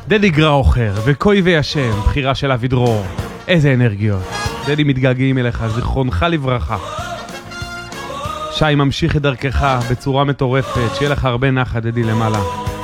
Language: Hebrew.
דדי גראוכר וקוי וישם, בחירה של אבי דרור. איזה אנרגיות. דדי מתגעגעים אליך, זיכרונך לברכה. שי ממשיך את דרכך בצורה מטורפת, שיהיה לך הרבה נחת דדי למעלה.